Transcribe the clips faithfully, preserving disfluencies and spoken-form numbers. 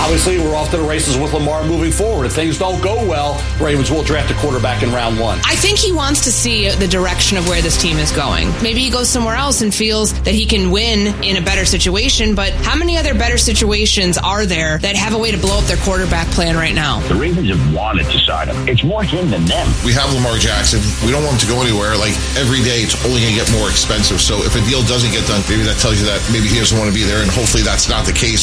obviously, we're off to the races with Lamar moving forward. If things don't go well, Ravens will draft a quarterback in round one. I think he wants to see the direction of where this team is going. Maybe he goes somewhere else and feels that he can win in a better situation, but how many other better situations are there that have a way to blow up their quarterback plan right now? The Ravens have wanted to sign him. It's more him than them. We have Lamar Jackson. We don't want him to go anywhere. Like, every day it's only going to get more expensive. So if a deal doesn't get done, maybe that tells you that maybe he doesn't want to be there, and hopefully that's not the case.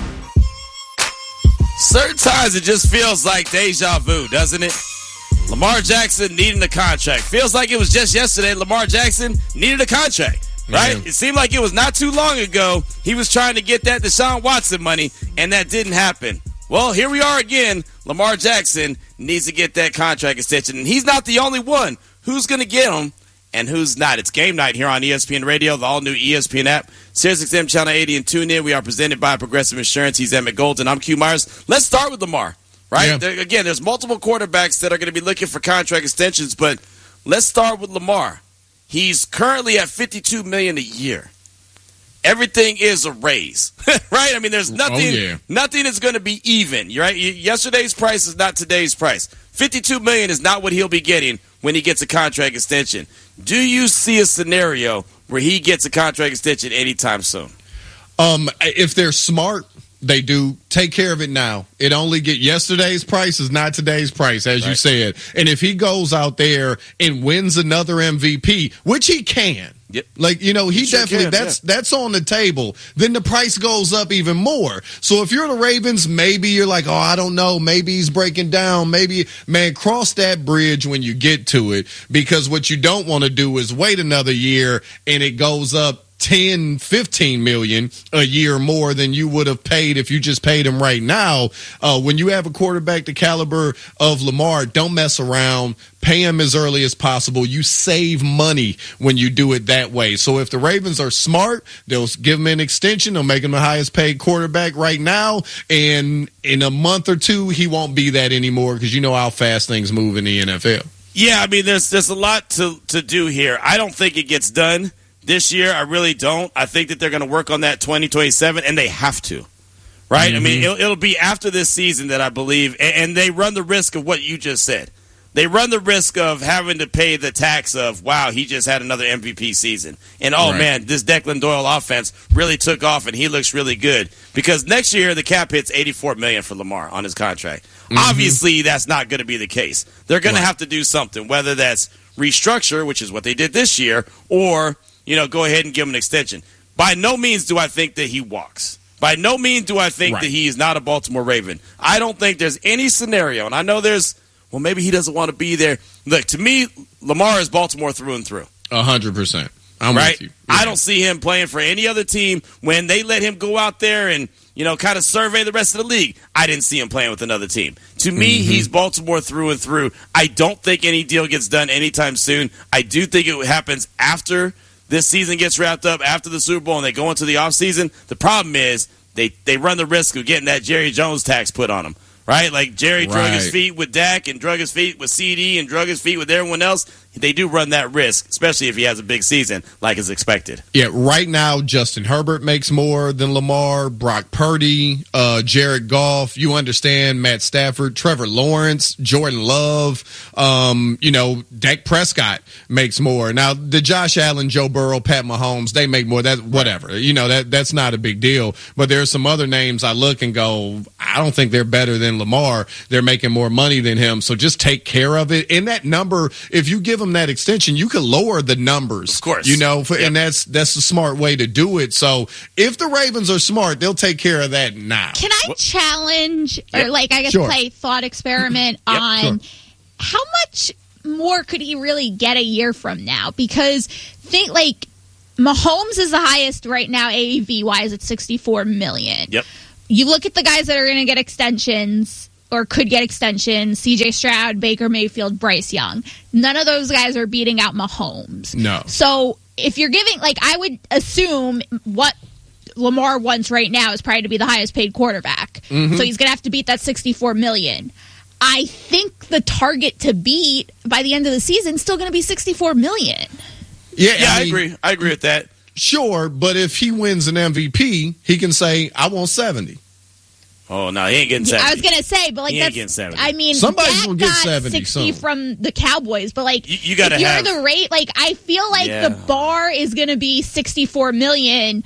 Certain times it just feels like deja vu, doesn't it? Lamar Jackson needing a contract. Feels like it was just yesterday Lamar Jackson needed a contract, right? Yeah. It seemed like it was not too long ago he was trying to get that Deshaun Watson money, and that didn't happen. Well, here we are again. Lamar Jackson needs to get that contract extension, and he's not the only one. Who's going to get him and who's not? It's game night here on E S P N Radio, the all-new E S P N app, Sirius X M Channel eighty, and tune in. We are presented by Progressive Insurance. He's Emmett Golden. I'm Q Myers. Let's start with Lamar, right? Yeah. There, again, there's multiple quarterbacks that are going to be looking for contract extensions, but let's start with Lamar. He's currently at fifty-two million dollars a year. Everything is a raise, right? I mean, there's nothing. Oh, yeah. Nothing is going to be even, right? Yesterday's price is not today's price. fifty-two million dollars is not what he'll be getting when he gets a contract extension. Do you see a scenario where he gets a contract extension anytime soon? Um, if they're smart, they do. Take care of it now. It only get yesterday's price is not today's price, as right. you said. And if he goes out there and wins another M V P, which he can, yep. like you know, he, he sure definitely can, that's yeah. that's on the table. Then the price goes up even more. So if you're the Ravens, maybe you're like, oh, I don't know, maybe he's breaking down. Maybe man, cross that bridge when you get to it, because what you don't want to do is wait another year and it goes up ten, fifteen million a year more than you would have paid if you just paid him right now. Uh, when you have a quarterback the caliber of Lamar, don't mess around. Pay him as early as possible. You save money when you do it that way. So if the Ravens are smart, they'll give him an extension. They'll make him the highest paid quarterback right now. And in a month or two, he won't be that anymore, because you know how fast things move in the N F L. Yeah, I mean, there's there's a lot to, to do here. I don't think it gets done this year. I really don't. I think that they're going to work on that twenty twenty-seven, and they have to, right? Mm-hmm. I mean, it'll, it'll be after this season that I believe, and, and they run the risk of what you just said. They run the risk of having to pay the tax of, wow, he just had another M V P season. And, oh, right. man, this Declan Doyle offense really took off, and he looks really good. Because next year the cap hits eighty-four million dollars for Lamar on his contract. Mm-hmm. Obviously, that's not going to be the case. They're going right. to have to do something, whether that's restructure, which is what they did this year, or – you know, go ahead and give him an extension. By no means do I think that he walks. By no means do I think right. that he is not a Baltimore Raven. I don't think there's any scenario, and I know there's, well, maybe he doesn't want to be there. Look, to me, Lamar is Baltimore through and through. A hundred percent. I'm right? with you. Yeah. I don't see him playing for any other team when they let him go out there and, you know, kind of survey the rest of the league. I didn't see him playing with another team. To me, mm-hmm. he's Baltimore through and through. I don't think any deal gets done anytime soon. I do think it happens after this season gets wrapped up, after the Super Bowl, and they go into the offseason. The problem is they, they run the risk of getting that Jerry Jones tax put on them, right? Like Jerry right. drug his feet with Dak and drug his feet with C D and drug his feet with everyone else. They do run that risk, especially if he has a big season like is expected. Yeah, right now, Justin Herbert makes more than Lamar, Brock Purdy, uh, Jared Goff. You understand, Matt Stafford, Trevor Lawrence, Jordan Love. Um, you know, Dak Prescott makes more. Now, the Josh Allen, Joe Burrow, Pat Mahomes, they make more. That whatever. You know, that that's not a big deal. But there are some other names I look and go, I don't think they're better than Lamar. They're making more money than him. So just take care of it. And that number, if you give them that extension, you can lower the numbers, of course, you know, for, yep. and that's that's the smart way to do it. So if the Ravens are smart, they'll take care of that now. Can I what? challenge, yep. or like I guess sure. play thought experiment yep. on sure. how much more could he really get a year from now? Because think like Mahomes is the highest right now A A V wise at sixty-four million. Yep. You look at the guys that are going to get extensions or could get extensions, C J Stroud, Baker Mayfield, Bryce Young. None of those guys are beating out Mahomes. No. So if you're giving, like, I would assume what Lamar wants right now is probably to be the highest paid quarterback. Mm-hmm. So he's going to have to beat that sixty-four million dollars. I think the target to beat by the end of the season is still going to be sixty-four million dollars. Yeah, yeah, I, I mean, agree. I agree with that. Sure, but if he wins an M V P, he can say, I want seventy. Oh, no, he ain't getting seventy. I was going to say, but like, he ain't that's, getting seventy. I mean, somebody's Dak going to get got seventy sixty soon. from the Cowboys, but like, You- you gotta if you're have- the rate, like, I feel like Yeah. the bar is going to be sixty-four million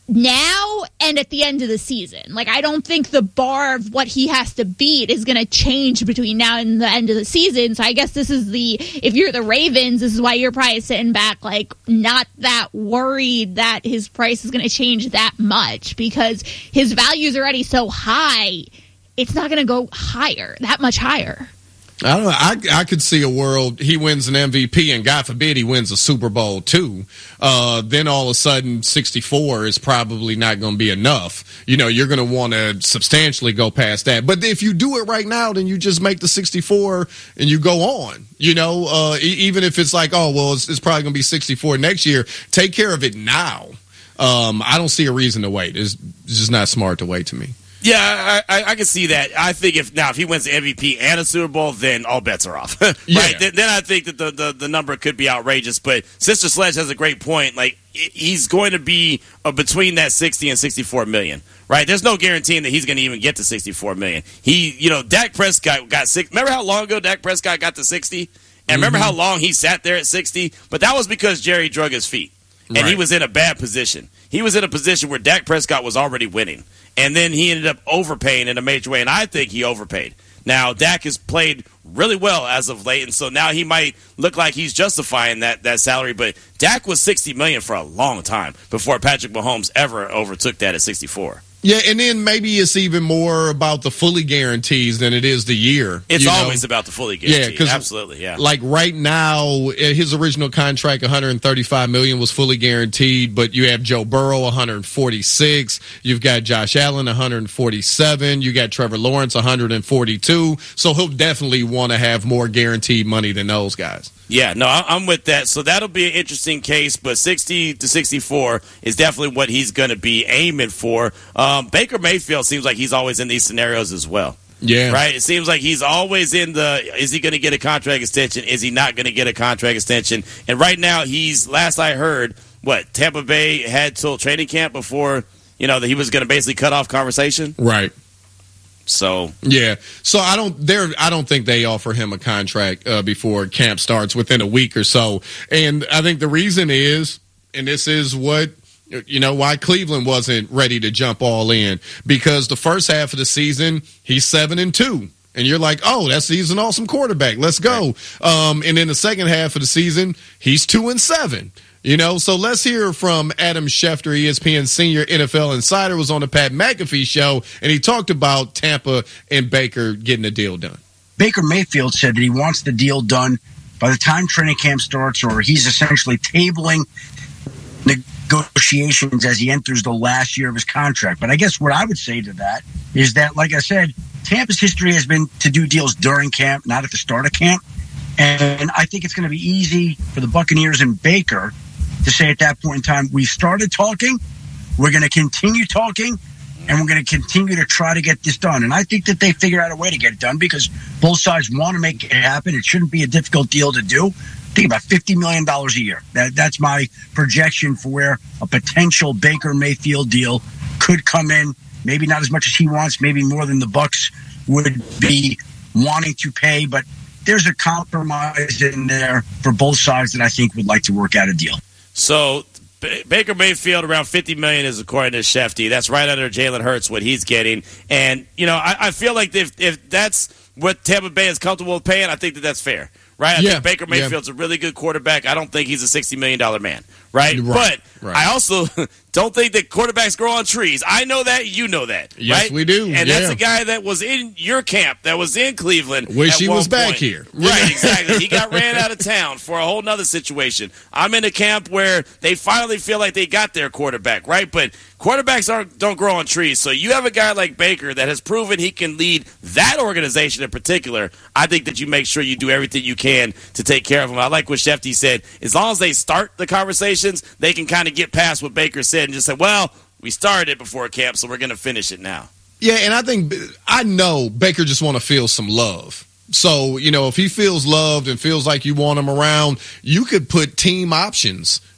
now and at the end of the season. Like, I don't think the bar of what he has to beat is going to change between now and the end of the season. So I guess this is the, if you're the Ravens, this is why you're probably sitting back, like, not that worried that his price is going to change that much, because his value is already so high. It's not going to go higher, that much higher. I don't know. I, I could see a world he wins an M V P and God forbid he wins a Super Bowl too. Uh, then all of a sudden sixty-four is probably not going to be enough. You know, you're going to want to substantially go past that. But if you do it right now, then you just make the sixty-four and you go on. You know, uh, e- even if it's like, oh, well, it's, it's probably going to be sixty-four next year. Take care of it now. Um, I don't see a reason to wait. It's, it's just not smart to wait to me. Yeah, I, I, I can see that. I think if now if he wins the M V P and a Super Bowl, then all bets are off. right? Yeah. Then, then I think that the, the, the number could be outrageous. But Sister Sledge has a great point. Like i- he's going to be uh, between that sixty and sixty-four million. Right? There's no guaranteeing that he's going to even get to sixty-four million. He, you know, Dak Prescott got six. Remember how long ago Dak Prescott got to sixty? And remember how long he sat there at sixty? But that was because Jerry drug his feet. And Right. he was in a bad position. He was in a position where Dak Prescott was already winning. And then he ended up overpaying in a major way, and I think he overpaid. Now, Dak has played really well as of late, and so now he might look like he's justifying that, that salary. But Dak was sixty million dollars for a long time before Patrick Mahomes ever overtook that at sixty-four. Yeah, and then maybe it's even more about the fully guarantees than it is the year. It's you know? always about the fully guaranteed. Yeah, 'cause absolutely, yeah. Like right now, his original contract, one hundred thirty-five million dollars, was fully guaranteed. But you have Joe Burrow, one hundred forty-six. You've got Josh Allen, one hundred forty-seven. You got Trevor Lawrence, one hundred forty-two. So he'll definitely want to have more guaranteed money than those guys. Yeah, no, I- I'm with that. So that'll be an interesting case, but sixty to sixty-four is definitely what he's going to be aiming for. Um, Baker Mayfield seems like he's always in these scenarios as well. Yeah. Right? It seems like he's always in the, is he going to get a contract extension? Is he not going to get a contract extension? And right now, he's, last I heard, what, Tampa Bay had till training camp before, you know, that he was going to basically cut off conversation? Right. So Yeah, so I don't. There, I don't think they offer him a contract uh, before camp starts within a week or so. And I think the reason is, and this is what you know, why Cleveland wasn't ready to jump all in, because the first half of the season he's seven and two. And you're like, oh, that's he's an awesome quarterback. Let's go. Right. Um, and in the second half of the season, he's two and seven. You know, so let's hear from Adam Schefter, E S P N senior N F L insider, was on the Pat McAfee show, and he talked about Tampa and Baker getting the deal done. Baker Mayfield said that he wants the deal done by the time training camp starts, or he's essentially tabling negotiations as he enters the last year of his contract. But I guess what I would say to that is that, like I said, Tampa's history has been to do deals during camp, not at the start of camp. And I think it's going to be easy for the Buccaneers and Baker to say at that point in time, we started talking, we're going to continue talking, and we're going to continue to try to get this done. And I think that they figure out a way to get it done because both sides want to make it happen. It shouldn't be a difficult deal to do. Think about fifty million dollars a year. That, that's my projection for where a potential Baker Mayfield deal could come in. Maybe not as much as he wants, maybe more than the Bucs would be wanting to pay, but there's a compromise in there for both sides that I think would like to work out a deal. So B- Baker Mayfield around fifty million dollars is according to Shefty. That's right under Jalen Hurts what he's getting. And, you know, I, I feel like if if that's what Tampa Bay is comfortable with paying, I think that that's fair. Right? I yeah, think Baker Mayfield's yeah. a really good quarterback. I don't think he's a sixty million dollars man. Right? Right, But right. I also don't think that quarterbacks grow on trees. I know that. You know that. Yes, right? we do. And yeah. that's a guy that was in your camp, that was in Cleveland. Wish at he one was back point. here. Right, exactly. He got ran out of town for a whole nother situation. I'm in a camp where they finally feel like they got their quarterback, right? But quarterbacks aren't, don't grow on trees. So you have a guy like Baker that has proven he can lead that organization in particular. I think that you make sure you do everything you can to take care of him. I like what Shefty said. As long as they start the conversations, they can kind of get past what Baker said and just say, well, we started it before camp, so we're going to finish it now. Yeah, and I think I know Baker just want to feel some love. So, you know, if he feels loved and feels like you want him around, you could put team options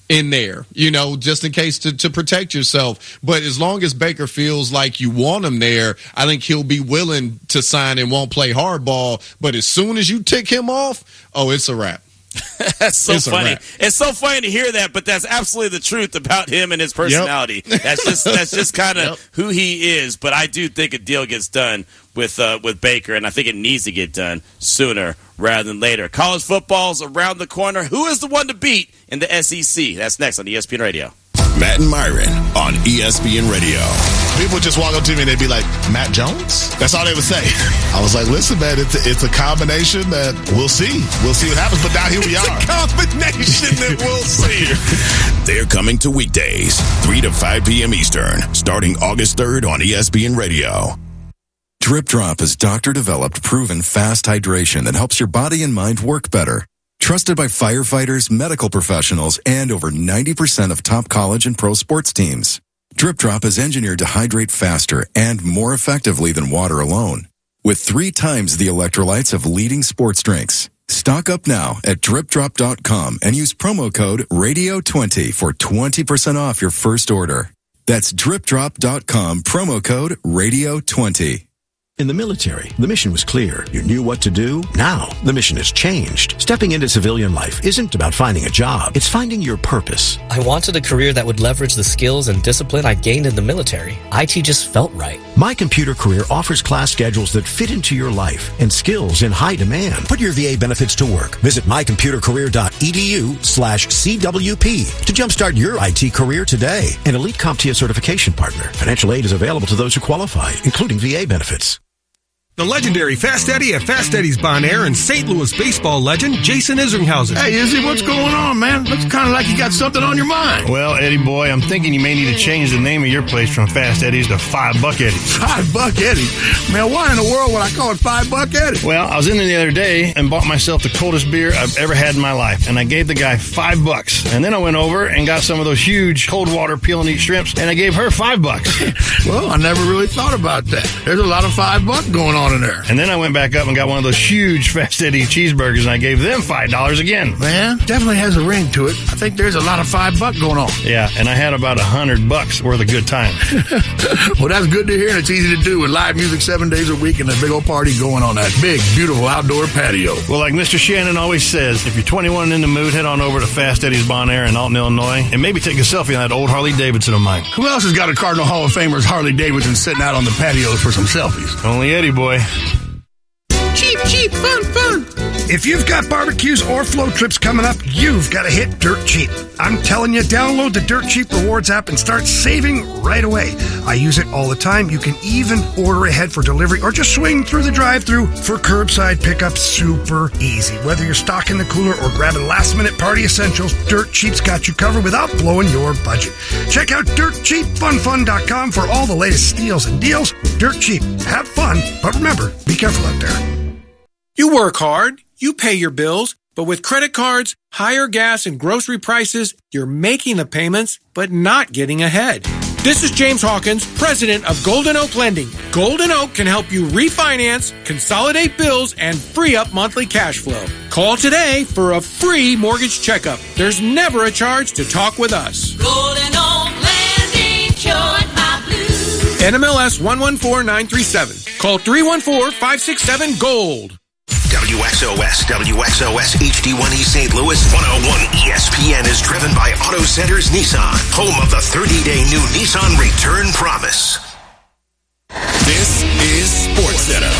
in there, you know, just in case to, to protect yourself. But as long as Baker feels like you want him there, I think he'll be willing to sign and won't play hardball. But as soon as you tick him off, oh, it's a wrap. That's so It's a funny. wrap. It's so funny to hear that, but that's absolutely the truth about him and his personality. Yep. That's just that's just kind of yep. who he is. But I do think a deal gets done with uh, with Baker, and I think it needs to get done sooner rather than later. College football's around the corner. Who is the one to beat in the S E C? That's next on E S P N Radio. Matt and Myron on E S P N Radio. People would just walk up to me and they'd be like, Matt Jones? That's all they would say. I was like, listen, man, it's a, it's a combination that we'll see. We'll see what happens. But now here we it's are. It's a combination that we'll see. They're coming to weekdays, three to five p.m. Eastern, starting August third on E S P N Radio. Drip Drop is doctor-developed, proven fast hydration that helps your body and mind work better. Trusted by firefighters, medical professionals, and over ninety percent of top college and pro sports teams. Drip Drop is engineered to hydrate faster and more effectively than water alone, with three times the electrolytes of leading sports drinks. Stock up now at drip drop dot com and use promo code radio twenty for twenty percent off your first order. That's drip drop dot com, promo code radio twenty. In the military, the mission was clear. You knew what to do. Now, the mission has changed. Stepping into civilian life isn't about finding a job. It's finding your purpose. I wanted a career that would leverage the skills and discipline I gained in the military. I T just felt right. My Computer Career offers class schedules that fit into your life and skills in high demand. Put your V A benefits to work. Visit my computer career dot e d u slash C W P to jumpstart your I T career today. An Elite CompTIA certification partner. Financial aid is available to those who qualify, including V A benefits. The legendary Fast Eddie at Fast Eddie's Bon Air and Saint Louis baseball legend Jason Isringhausen. Hey, Izzy, what's going on, man? Looks kind of like you got something on your mind. Well, Eddie boy, I'm thinking you may need to change the name of your place from Fast Eddie's to Five Buck Eddie's. Five Buck Eddie? Man, why in the world would I call it Five Buck Eddie? Well, I was in there the other day and bought myself the coldest beer I've ever had in my life, and I gave the guy five bucks. And then I went over and got some of those huge cold water peel and eat shrimps, and I gave her five bucks. Well, I never really thought about that. There's a lot of five buck going on in there. And then I went back up and got one of those huge Fast Eddie cheeseburgers, and I gave them five dollars again. Man, definitely has a ring to it. I think there's a lot of five buck going on. Yeah, and I had about a hundred bucks worth of good time. Well, that's good to hear, and it's easy to do with live music seven days a week and a big old party going on that big, beautiful outdoor patio. Well, like Mister Shannon always says, if you're twenty-one and in the mood, head on over to Fast Eddie's Bon Air in Alton, Illinois, and maybe take a selfie on that old Harley Davidson of mine. Who else has got a Cardinal Hall of Famer's Harley Davidson sitting out on the patios for some selfies? Only Eddie boy. Cheap, cheap, fun, fun. If you've got barbecues or float trips coming up, you've got to hit Dirt Cheap. I'm telling you, download the Dirt Cheap Rewards app and start saving right away. I use it all the time. You can even order ahead for delivery or just swing through the drive-thru for curbside pickup. Super easy. Whether you're stocking the cooler or grabbing last-minute party essentials, Dirt Cheap's got you covered without blowing your budget. Check out dirt cheap fun fun dot com for all the latest steals and deals. Dirt Cheap. Have fun, but remember, be careful out there. You work hard, you pay your bills, but with credit cards, higher gas and grocery prices, you're making the payments, but not getting ahead. This is James Hawkins, president of Golden Oak Lending. Golden Oak can help you refinance, consolidate bills, and free up monthly cash flow. Call today for a free mortgage checkup. There's never a charge to talk with us. Golden Oak Lending cured my blues. N M L S one one four nine three seven. Call three one four, five six seven, GOLD. W X O S, W X O S H D one E Saint Louis, one oh one E S P N is driven by Auto Centers Nissan, home of the thirty-day new Nissan Return Promise. This is Sports Center.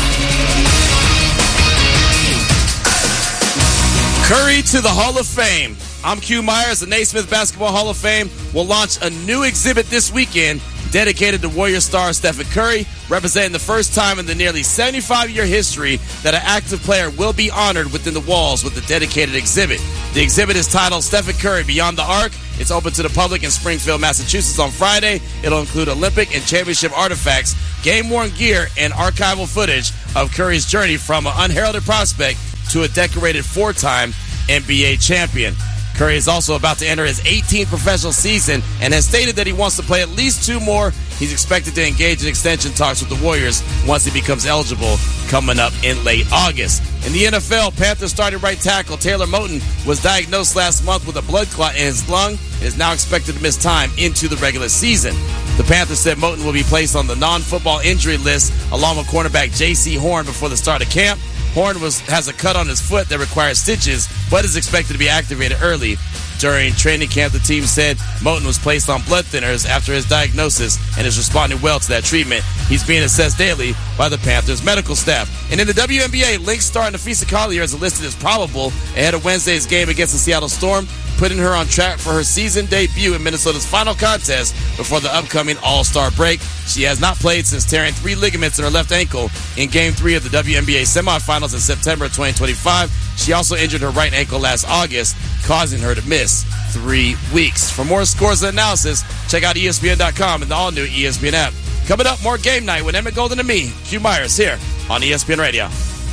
Curry to the Hall of Fame. I'm Q Myers. The Naismith Basketball Hall of Fame will launch a new exhibit this weekend dedicated to Warrior star Stephen Curry, representing the first time in the nearly seventy-five-year history that an active player will be honored within the walls with a dedicated exhibit. The exhibit is titled Stephen Curry Beyond the Arc. It's open to the public in Springfield, Massachusetts on Friday. It'll include Olympic and championship artifacts, game-worn gear, and archival footage of Curry's journey from an unheralded prospect to a decorated four-time N B A champion. Curry is also about to enter his eighteenth professional season and has stated that he wants to play at least two more He's expected to engage in extension talks with the Warriors once he becomes eligible coming up in late August. In the N F L, Panthers starting right tackle Taylor Moton was diagnosed last month with a blood clot in his lung and is now expected to miss time into the regular season. The Panthers said Moton will be placed on the non-football injury list along with cornerback J C Horn before the start of camp. Horn was has a cut on his foot that requires stitches, but is expected to be activated early. During training camp, the team said Moton was placed on blood thinners after his diagnosis and is responding well to that treatment. He's being assessed daily by the Panthers medical staff. And in the W N B A, Lynx star Nafisa Collier is listed as probable ahead of Wednesday's game against the Seattle Storm, putting her on track for her season debut in Minnesota's final contest before the upcoming All-Star break. She has not played since tearing three ligaments in her left ankle in Game three of the W N B A semifinals in September twenty twenty-five. She also injured her right ankle last August, causing her to miss three weeks. For more scores and analysis, check out E S P N dot com and the all-new E S P N app. Coming up, more Game Night with Emmett Golden and me, Q Myers, here on E S P N Radio.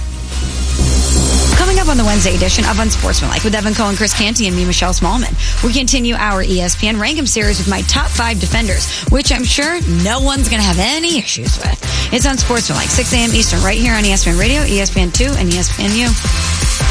Coming up on the Wednesday edition of Unsportsmanlike with Evan Cohen, Chris Canty, and me, Michelle Smallman, we continue our E S P N Rank 'em series with my top five defenders, which I'm sure no one's going to have any issues with. It's Unsportsmanlike, six a.m. Eastern, right here on E S P N Radio, E S P N two, and E S P N U.